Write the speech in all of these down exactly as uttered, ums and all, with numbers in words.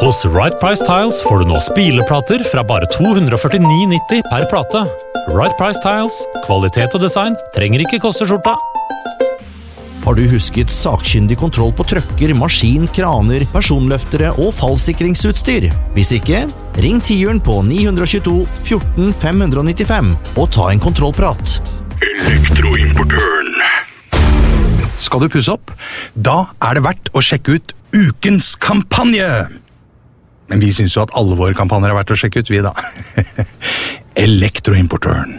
Hos Right Price Tiles får du nå spileplater fra bare to hundre førtini nitti per plate. Right Price Tiles, kvalitet og design trenger ikke koste skjorta. Har du husket sakkyndig kontroll på trøkker, maskin, kraner, personløftere og fallsikringsutstyr? Hvis ikke, ring tiuren på ni to to fjorten fem nittifem og ta en kontrollprat. Elektroimportøren. Skal du pusse opp? Da er det verdt å sjekke ut ukens kampanje! Men vi synes jo at alle våre kampanjer er verdt å sjekke ut, vi da. Elektroimportøren.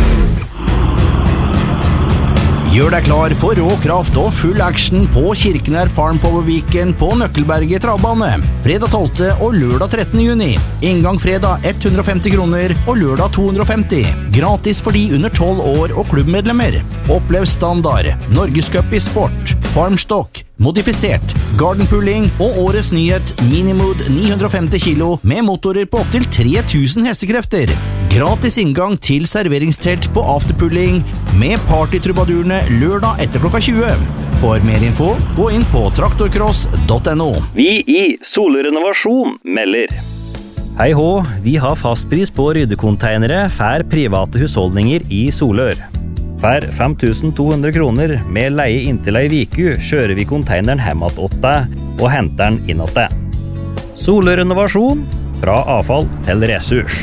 Gjør deg klar for rå kraft og full action på Kirkenær Farm Power Weekend på Nøkkelberget travbane. Fredag tolvte og lørdag trettende juni. Inngang fredag hundre og femti kroner og lørdag to hundre og femti. Gratis for de under tolv år og klubbmedlemmer. Opplev standard, Norgescup i sport, farmstock, modifisert, gardenpulling og årets nyhet Minimood ni hundre og femti kilo med motorer på opptil tre tusen hestekrefter. Gratis inngang til serveringstelt på afterpulling med partytrubadurene lørdag etter klokka tjue. For mer info, gå inn på traktorcross punktum no. Vi i Solrenovasjon melder. Hei hå, vi har fastpris på ryddekonteinere for private husholdninger i Solør. For fem tusen to hundre kroner med leie inntil ei viku kjører vi konteineren hjem at åtte og henter den inn at det. Solrenovasjon, fra avfall til ressurs.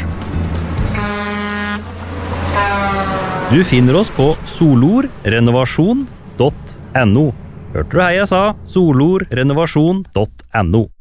Du finner oss på solorrenovasjon punktum no. Hørte du hei jeg sa? solorrenovasjon punktum no.